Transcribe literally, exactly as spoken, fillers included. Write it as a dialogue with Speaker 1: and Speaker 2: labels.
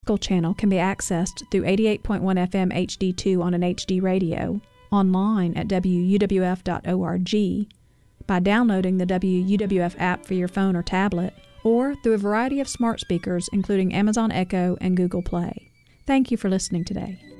Speaker 1: channel can be accessed through eighty-eight point one F M H D two on an H D radio, online at W U W F dot org, by downloading the W U W F app for your phone or tablet, or through a variety of smart speakers including Amazon Echo and Google Play. Thank you for listening today.